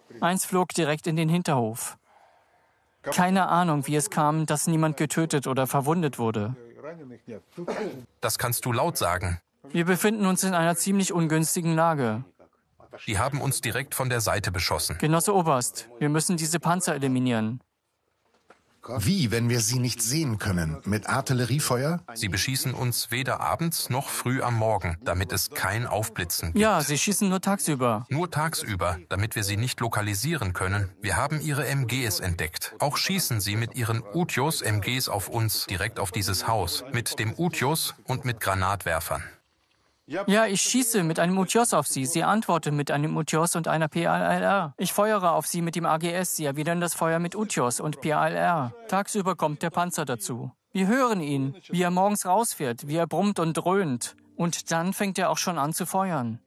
Eins flog direkt in den Hinterhof. Keine Ahnung, wie es kam, dass niemand getötet oder verwundet wurde. Das kannst du laut sagen. Wir befinden uns in einer ziemlich ungünstigen Lage. Die haben uns direkt von der Seite beschossen. Genosse Oberst, wir müssen diese Panzer eliminieren. Wie, wenn wir sie nicht sehen können? Mit Artilleriefeuer? Sie beschießen uns weder abends noch früh am Morgen, damit es kein Aufblitzen gibt. Ja, sie schießen nur tagsüber. Nur tagsüber, damit wir sie nicht lokalisieren können. Wir haben ihre MGs entdeckt. Auch schießen sie mit ihren Utios MGs auf uns, direkt auf dieses Haus. Mit dem Utios und mit Granatwerfern. Ja, ich schieße mit einem Utios auf sie. Sie antworten mit einem Utios und einer PALR. Ich feuere auf sie mit dem AGS. Sie erwidern das Feuer mit Utios und PALR. Tagsüber kommt der Panzer dazu. Wir hören ihn, wie er morgens rausfährt, wie er brummt und dröhnt. Und dann fängt er auch schon an zu feuern.